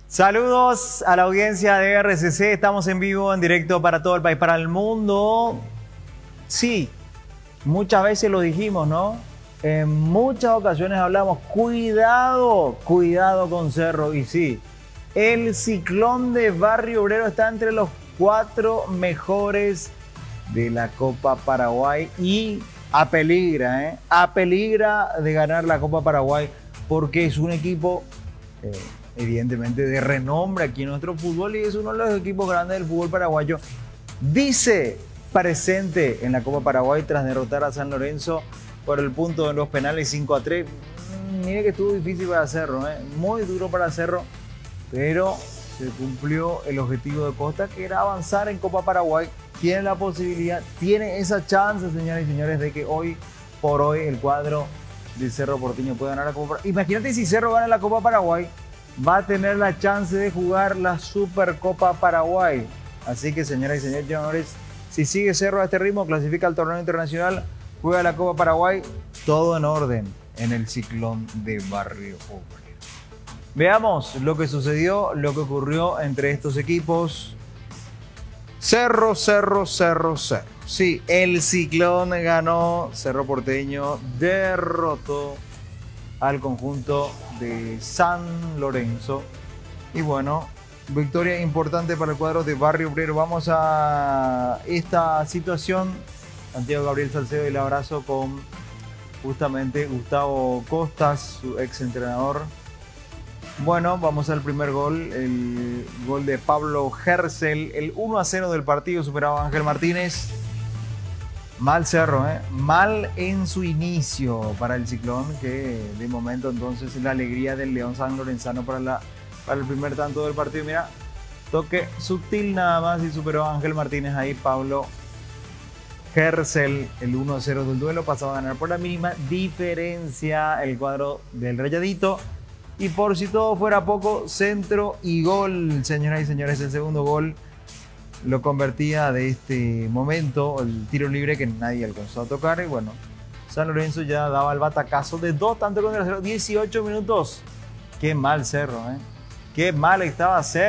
Saludos a la audiencia de RCC, estamos en vivo, en directo para todo el país, para el mundo. Sí, muchas veces lo dijimos, ¿no? En muchas ocasiones hablamos, cuidado con Cerro. Y sí, el Ciclón de Barrio Obrero está entre los 4 mejores de la Copa Paraguay y apeligra de ganar la Copa Paraguay porque es un equipo evidentemente de renombre aquí en nuestro fútbol y es uno de los equipos grandes del fútbol paraguayo. Dice presente en la Copa Paraguay tras derrotar a San Lorenzo por el punto de los penales 5-3. Mire que estuvo difícil para Cerro, muy duro para Cerro, pero se cumplió el objetivo de Costa, que era avanzar en Copa Paraguay. Tiene la posibilidad, tiene esa chance, señoras y señores, de que hoy por hoy el cuadro de Cerro Porteño puede ganar la Copa Paraguay. Imagínate si Cerro gana la Copa Paraguay, va a tener la chance de jugar la Supercopa Paraguay. Así que, señoras y señores, si sigue Cerro a este ritmo, clasifica al torneo internacional, juega la Copa Paraguay, todo en orden en el Ciclón de Barrio Obrero. Veamos lo que sucedió, lo que ocurrió entre estos equipos. Cerro. Sí, el Ciclón ganó, Cerro Porteño derrotó al conjunto de San Lorenzo. Y bueno, victoria importante para el cuadro de Barrio Obrero. Vamos a esta situación. Santiago Gabriel Salcedo, el abrazo con justamente Gustavo Costas, su ex entrenador. Bueno, vamos al primer gol, el gol de Pablo Hercel, el 1-0 del partido, superaba a Ángel Martínez. Mal Cerro, mal en su inicio para el Ciclón, que de momento entonces la alegría del León San Lorenzano para el primer tanto del partido. Mira, toque sutil nada más y superó a Ángel Martínez ahí. Pablo Hercel, el 1-0 del duelo, pasaba a ganar por la mínima diferencia el cuadro del Rayadito. Y por si todo fuera poco, centro y gol, señoras y señores. El segundo gol lo convertía de este momento, el tiro libre que nadie alcanzó a tocar. Y bueno, San Lorenzo ya daba el batacazo de 2 tantos contra 0, 18 minutos. Qué mal Cerro, qué mal estaba Cerro.